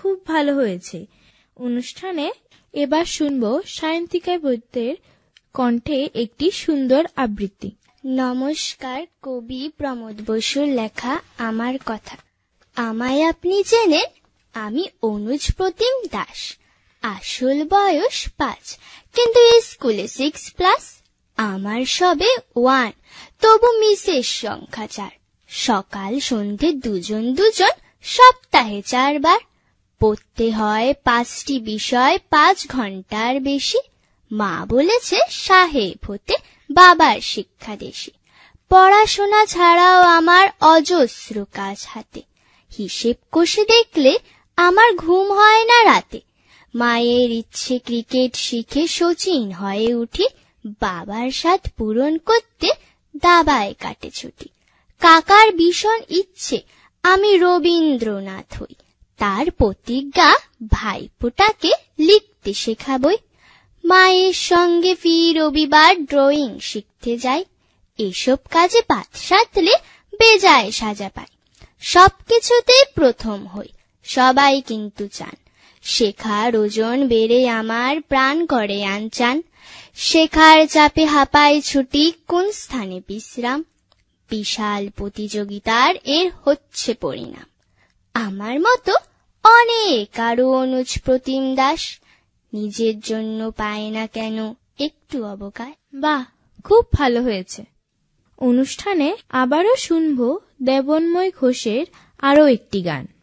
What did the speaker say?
খুব ভালো হয়েছে। অনুষ্ঠানে এবার শুনবো সায়ন্তিকা বৈদ্যের কণ্ঠে একটি সুন্দর আবৃত্তি। নমস্কার, কবি প্রমোদ বসুর লেখা আমার কথা। আমায় আপনি চেনেন, আমি অনুজ প্রতিম দাস। আসল বয়স 5, কিন্তু স্কুলে 6+। আমার সবে 1, তবু মিসের সংখ্যা 4। সকাল সন্ধে দুজন, সপ্তাহে 4 বার। পড়তে হয় 5টি বিষয় 5 ঘন্টার বেশি। মা বলেছে সাহেব হতে বাবার শিক্ষা দেশি। পড়াশোনা ছাড়াও আমার অজস্র কাজ হাতে। হিসেব কষে দেখলে আমার ঘুম হয় না রাতে। মায়ের ইচ্ছে ক্রিকেট শিখে সচিন হয়ে উঠি। বাবার সাথ পূরণ করতে দাবায় কাটে ছুটি। কাকার ভীষণ ইচ্ছে আমি রবীন্দ্রনাথ হই। তার প্রতিজ্ঞা ভাইপোটাকে লিখতে শেখাবই। মায়ের সঙ্গে ফি রবিবার ড্রয়িং শিখতে যাই। এসব কাজে বাদ সাধলে বেজায় সাজা পাই। সবকিছুতেই প্রথম হই, সবাই কিন্তু চান। শেখার ওজন বেড়ে আমার প্রাণ করে আনচান। শেখার চাপে হাঁপায় ছুটি, কোন স্থানে বিশ্রাম। বিশাল প্রতিযোগিতার এর হচ্ছে পরিণাম। আমার মতো অনেক আরো অনুজ প্রতিম দাস, নিজের জন্য পায় না কেন একটু অবকাশ। বাহ, খুব ভালো হয়েছে। অনুষ্ঠানে আবারও শুনবো দেবন্ময় ঘোষের আরো একটি গান।